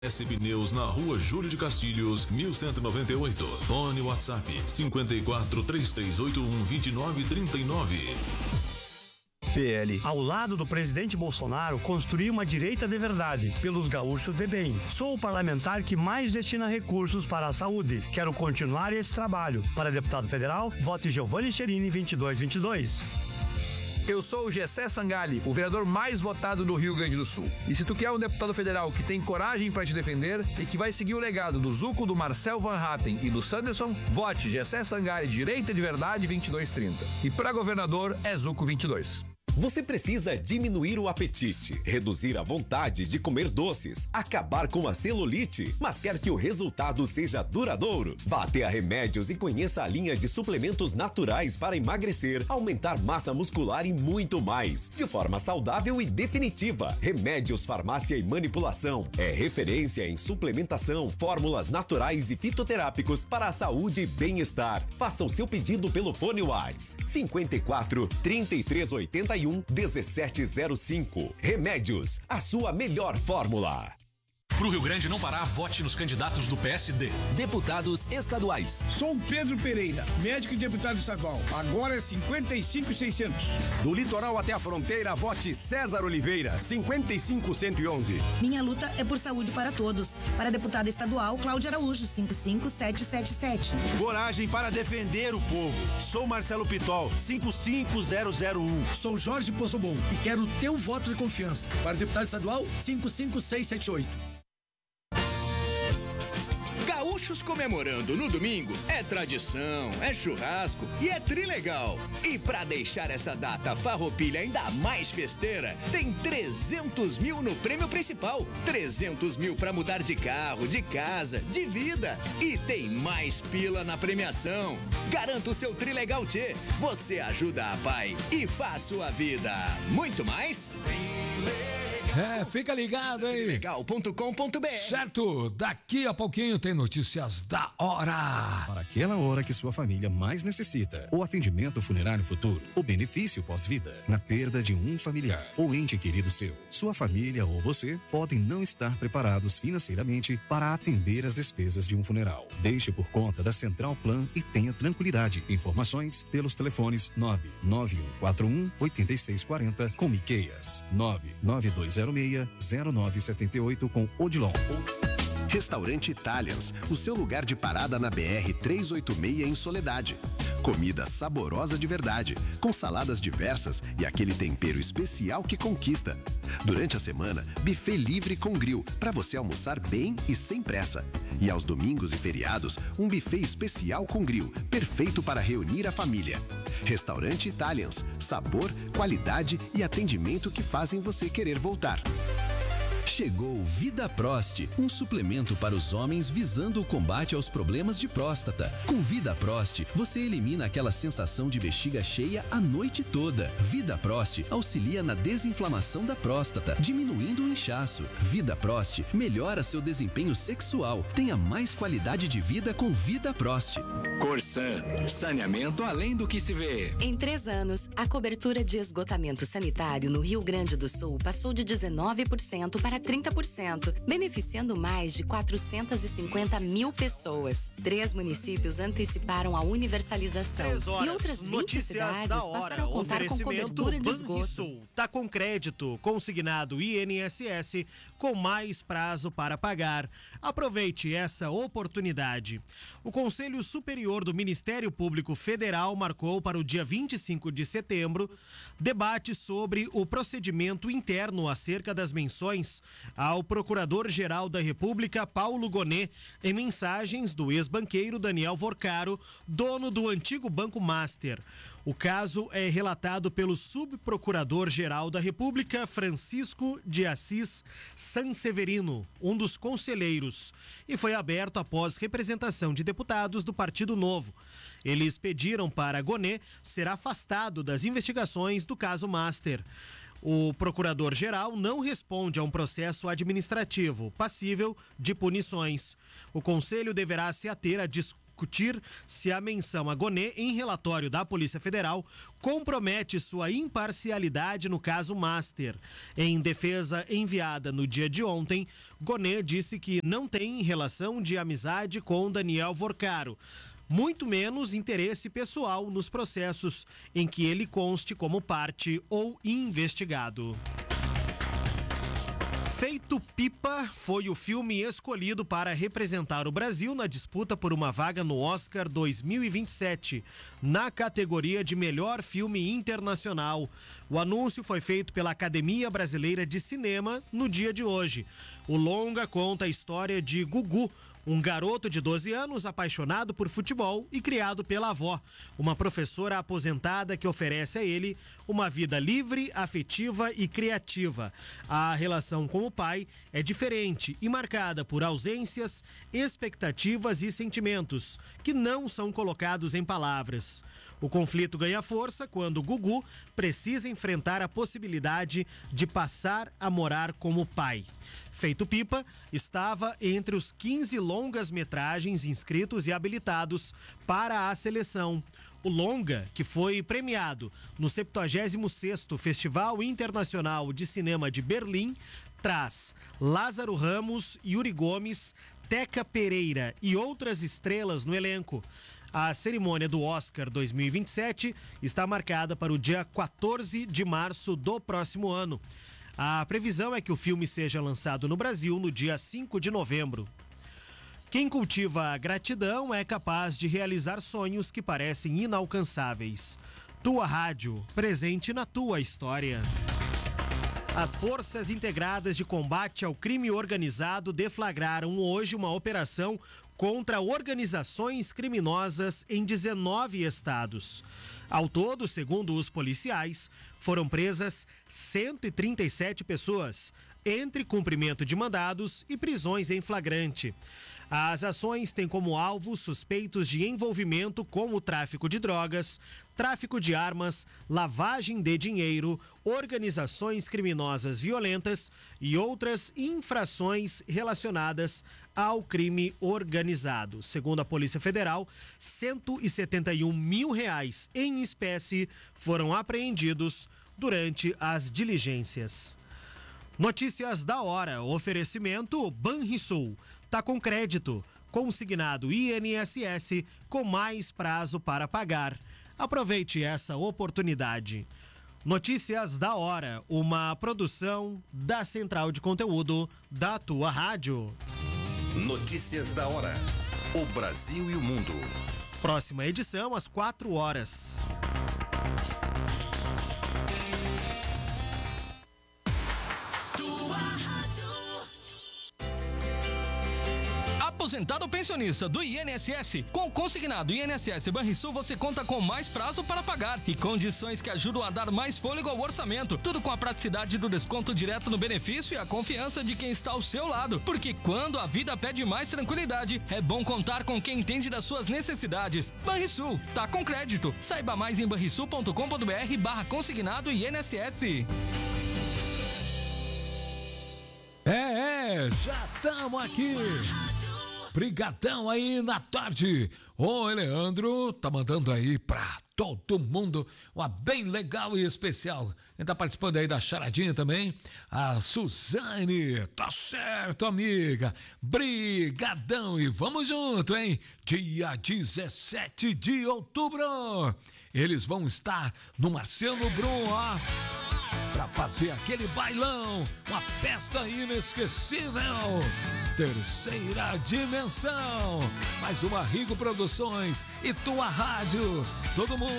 S Pneus na rua Júlio de Castilhos, 1198. Fone WhatsApp 5433812939. PL. Ao lado do presidente Bolsonaro, construir uma direita de verdade, pelos gaúchos de bem. Sou o parlamentar que mais destina recursos para a saúde. Quero continuar esse trabalho. Para deputado federal, vote Giovanni Cherini 2222. Eu sou o Gessé Sangalli, o vereador mais votado do Rio Grande do Sul. E se tu quer um deputado federal que tem coragem para te defender e que vai seguir o legado do Zuco, do Marcel Van Hatten e do Sanderson, vote Gessé Sangalli, direita de verdade 2230. E para governador é Zuco 22. Você precisa diminuir o apetite, reduzir a vontade de comer doces, acabar com a celulite, mas quer que o resultado seja duradouro? Vá até a Remédios e conheça a linha de suplementos naturais para emagrecer, aumentar massa muscular e muito mais, de forma saudável e definitiva. Remédios, Farmácia e Manipulação é referência em suplementação, fórmulas naturais e fitoterápicos para a saúde e bem-estar. Faça o seu pedido pelo fone WhatsApp 54 3381 1705. Remédios, a sua melhor fórmula. Pro Rio Grande não parar, vote nos candidatos do PSD. Deputados estaduais. Sou Pedro Pereira, médico e deputado estadual. Agora é 55.600. Do litoral até a fronteira, vote César Oliveira, 55.111. Minha luta é por saúde para todos. Para deputada estadual, Cláudia Araújo, 55777. Coragem para defender o povo. Sou Marcelo Pitol, 55001. Sou Jorge Poçobon e quero o teu voto de confiança. Para deputado estadual, 55678. Gaúchos comemorando no domingo é tradição, é churrasco e é trilegal. E pra deixar essa data farroupilha ainda mais festeira, tem 300 mil no prêmio principal, 300 mil pra mudar de carro, de casa, de vida. E tem mais pila na premiação. Garanta o seu Trilegal Tchê. Você ajuda a pai e faz sua vida muito mais. Fica ligado aí. Trilegal.com.br. Certo, daqui a pouquinho tem notícias da hora. Para aquela hora que sua família mais necessita. O atendimento funerário futuro. O benefício pós-vida. Na perda de um familiar ou ente querido seu. Sua família ou você podem não estar preparados financeiramente para atender as despesas de um funeral. Deixe por conta da Central Plan e tenha tranquilidade. Informações pelos telefones 99141-8640 com Miqueias, 99206-0978 com Odilon. Restaurante Italians, o seu lugar de parada na BR 386 em Soledade. Comida saborosa de verdade, com saladas diversas e aquele tempero especial que conquista. Durante a semana, buffet livre com grill, para você almoçar bem e sem pressa. E aos domingos e feriados, um buffet especial com grill, perfeito para reunir a família. Restaurante Italians, sabor, qualidade e atendimento que fazem você querer voltar. Chegou Vida Prost, um suplemento para os homens visando o combate aos problemas de próstata. Com Vida Prost, você elimina aquela sensação de bexiga cheia a noite toda. Vida Prost auxilia na desinflamação da próstata, diminuindo o inchaço. Vida Prost melhora seu desempenho sexual. Tenha mais qualidade de vida com Vida Prost. Corsan, saneamento além do que se vê. Em 3 anos, a cobertura de esgotamento sanitário no Rio Grande do Sul passou de 19% para 30%, beneficiando mais de 450 mil pessoas. 3 municípios anteciparam a universalização e outras 20 cidades passaram a contar com cobertura de esgoto. Sul, tá com crédito consignado INSS com mais prazo para pagar. Aproveite essa oportunidade. O Conselho Superior do Ministério Público Federal marcou para o dia 25 de setembro debate sobre o procedimento interno acerca das menções ao Procurador-Geral da República, Paulo Gonet, em mensagens do ex-banqueiro Daniel Vorcaro, dono do antigo Banco Master. O caso é relatado pelo Subprocurador-Geral da República, Francisco de Assis Sanseverino, um dos conselheiros, e foi aberto após representação de deputados do Partido Novo. Eles pediram para Gonet ser afastado das investigações do caso Master. O procurador-geral não responde a um processo administrativo passível de punições. O Conselho deverá se ater discutir se a menção a Gonê em relatório da Polícia Federal compromete sua imparcialidade no caso Master. Em defesa enviada no dia de ontem, Gonê disse que não tem relação de amizade com Daniel Vorcaro, muito menos interesse pessoal nos processos em que ele conste como parte ou investigado. Feito Pipa foi o filme escolhido para representar o Brasil na disputa por uma vaga no Oscar 2027, na categoria de melhor filme internacional. O anúncio foi feito pela Academia Brasileira de Cinema no dia de hoje. O longa conta a história de Gugu, um garoto de 12 anos apaixonado por futebol e criado pela avó, uma professora aposentada que oferece a ele uma vida livre, afetiva e criativa. A relação com o pai é diferente e marcada por ausências, expectativas e sentimentos que não são colocados em palavras. O conflito ganha força quando Gugu precisa enfrentar a possibilidade de passar a morar com o pai. Feito Pipa estava entre os 15 longas-metragens inscritos e habilitados para a seleção. O longa, que foi premiado no 76º Festival Internacional de Cinema de Berlim, traz Lázaro Ramos, Yuri Gomes, Teca Pereira e outras estrelas no elenco. A cerimônia do Oscar 2027 está marcada para o dia 14 de março do próximo ano. A previsão é que o filme seja lançado no Brasil no dia 5 de novembro. Quem cultiva a gratidão é capaz de realizar sonhos que parecem inalcançáveis. Tua Rádio, presente na tua história. As Forças Integradas de Combate ao Crime Organizado deflagraram hoje uma operação contra organizações criminosas em 19 estados. Ao todo, segundo os policiais, foram presas 137 pessoas, entre cumprimento de mandados e prisões em flagrante. As ações têm como alvo suspeitos de envolvimento com o tráfico de drogas, tráfico de armas, lavagem de dinheiro, organizações criminosas violentas e outras infrações relacionadas ao crime organizado. Segundo a Polícia Federal, R$171 mil em espécie foram apreendidos durante as diligências. Notícias da hora. Oferecimento Banrisul. Tá com crédito. Consignado INSS com mais prazo para pagar. Aproveite essa oportunidade. Notícias da hora. Uma produção da Central de Conteúdo da tua rádio. Notícias da hora. O Brasil e o mundo. Próxima edição às 4 horas. Aposentado ou pensionista do INSS, com o consignado INSS Banrisul você conta com mais prazo para pagar e condições que ajudam a dar mais fôlego ao orçamento. Tudo com a praticidade do desconto direto no benefício e a confiança de quem está ao seu lado. Porque quando a vida pede mais tranquilidade, é bom contar com quem entende das suas necessidades. Banrisul, tá com crédito. Saiba mais em banrisul.com.br/consignado INSS. Já estamos aqui. Brigadão aí na tarde. O Leandro tá mandando aí pra todo mundo uma bem legal e especial. Quem tá participando aí da charadinha também? A Suzane. Tá certo, amiga. Brigadão e vamos junto, hein? Dia 17 de outubro. Eles vão estar no Marcelo Brum, ó, pra fazer aquele bailão, uma festa inesquecível. Terceira dimensão. Mais uma Rigo Produções e tua rádio. Todo mundo